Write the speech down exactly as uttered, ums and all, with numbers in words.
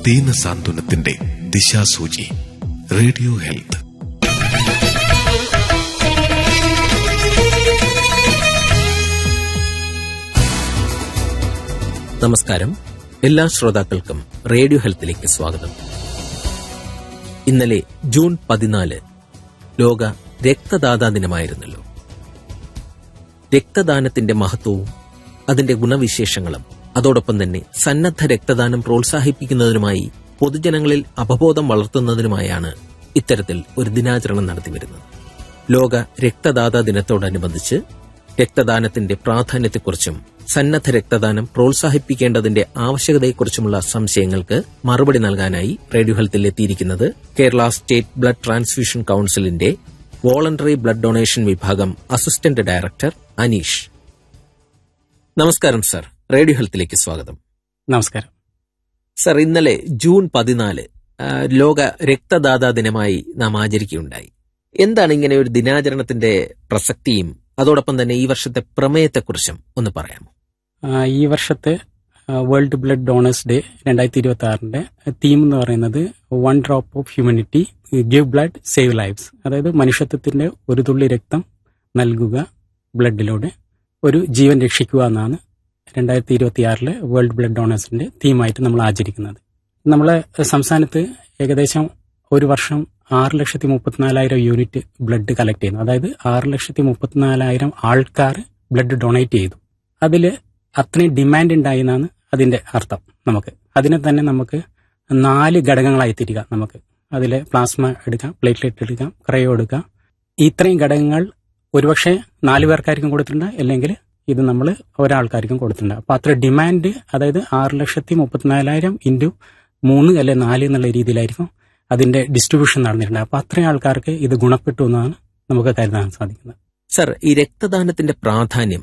ദീനസാന്ത്വനത്തിന്റെ ദിശാസൂചി. Radio health. നമസ്കാരം. എല്ലാ ശ്രോതാക്കൾക്കും റേഡിയോ ഹെൽത്തിലേക്ക് സ്വാഗതം. ഇന്നലെ ജൂൺ പതിനാല് ലോക രക്തദാതാ ദിനമായിരുന്നല്ലോ. രക്തദാനത്തിന്റെ മഹത്വവും അതിന്റെ ഗുണവിശേഷങ്ങളും അതോടൊപ്പം തന്നെ സന്നദ്ധ രക്തദാനം പ്രോത്സാഹിപ്പിക്കുന്നതിനുമായി പൊതുജനങ്ങളിൽ അവബോധം വളർത്തുന്നതിനുമായാണ് ഇത്തരത്തിൽ ഒരു ദിനാചരണം നടത്തിവരുന്നത്. ലോക രക്തദാതാ ദിനത്തോടനുബന്ധിച്ച് രക്തദാനത്തിന്റെ പ്രാധാന്യത്തെക്കുറിച്ചും സന്നദ്ധ രക്തദാനം പ്രോത്സാഹിപ്പിക്കേണ്ടതിന്റെ ആവശ്യകതയെക്കുറിച്ചുമുള്ള സംശയങ്ങൾക്ക് മറുപടി നൽകാനായി റേഡിയോ ഹെൽത്തിൽ എത്തിയിരിക്കുന്നത് കേരള സ്റ്റേറ്റ് ബ്ലഡ് ട്രാൻസ്ഫ്യൂഷൻ കൌൺസിലിന്റെ വോളണ്ടറി ബ്ലഡ് ഡൊണേഷൻ വിഭാഗം അസിസ്റ്റന്റ് ഡയറക്ടർ അനീഷ്. നമസ്കാരം സർ, റേഡിയോ ഹെൽത്തിലേക്ക് സ്വാഗതം. നമസ്കാരം സർ. ഇന്നലെ ജൂൺ പതിനാല് ലോക രക്തദാതാ ദിനമായി നാം ആചരിക്കുകയുണ്ടായി. എന്താണ് ഇങ്ങനെ ഒരു ദിനാചരണത്തിന്റെ പ്രസക്തിയും അതോടൊപ്പം തന്നെ ഈ വർഷത്തെ പ്രമേയത്തെക്കുറിച്ചും ഒന്ന് പറയാമോ? ഈ വർഷത്തെ വേൾഡ് ബ്ലഡ് ഡോണേഴ്സ് ഡേ രണ്ടായിരത്തി ഇരുപത്തി ആറിന്റെ തീം എന്ന് പറയുന്നത് one drop of humanity give blood save lives. അതായത് മനുഷ്യത്വത്തിന്റെ ഒരു തുള്ളി രക്തം നൽകുക ബ്ലഡിലൂടെ ഒരു ജീവൻ രക്ഷിക്കുക എന്നാണ് രണ്ടായിരത്തി ഇരുപത്തി ആറിലെ വേൾഡ് ബ്ലഡ് ഡോണേഴ്സിന്റെ തീമായിട്ട് നമ്മൾ ആചരിക്കുന്നത്. നമ്മളെ സംസ്ഥാനത്ത് ഏകദേശം ഒരു വർഷം ആറ് ലക്ഷത്തി മുപ്പത്തിനാലായിരം യൂണിറ്റ് ബ്ലഡ് കളക്ട് ചെയ്യുന്നു. അതായത് ആറ് ലക്ഷത്തി മുപ്പത്തിനാലായിരം ആൾക്കാർ ബ്ലഡ് ഡൊണേറ്റ് ചെയ്തു. അതിൽ അത്രയും ഡിമാൻഡ് ഉണ്ടായി എന്നാണ് അതിന്റെ അർത്ഥം. നമുക്ക് അതിനെ തന്നെ നമുക്ക് നാല് ഘടകങ്ങളായി തിരിക്കാം. നമുക്ക് അതിൽ പ്ലാസ്മ എടുക്കാം, പ്ലേറ്റ്ലെറ്റ് എടുക്കാം, ക്രയോ എടുക്കാം. ഇത്രയും ഘടകങ്ങൾ ഒരുപക്ഷെ നാല് പേർക്കായിരിക്കും കൊടുത്തിട്ടുണ്ട്, അല്ലെങ്കിൽ ഇത് നമ്മൾ ഒരാൾക്കാർക്കും കൊടുത്തിട്ടുണ്ട്. അപ്പൊ അത്ര ഡിമാൻഡ്, അതായത് ആറ് ലക്ഷത്തി മുപ്പത്തിനാലായിരം ഇൻറ്റു മൂന്ന് അല്ലെ നാല് എന്നുള്ള രീതിയിലായിരിക്കും അതിന്റെ ഡിസ്ട്രിബ്യൂഷൻ നടന്നിട്ടുണ്ട്. അപ്പൊ അത്രയും ആൾക്കാർക്ക് ഇത് ഗുണപ്പെട്ടു എന്നാണ് നമുക്ക് കരുതാൻ സാധിക്കുന്നത്. സർ, ഈ രക്തദാനത്തിന്റെ പ്രാധാന്യം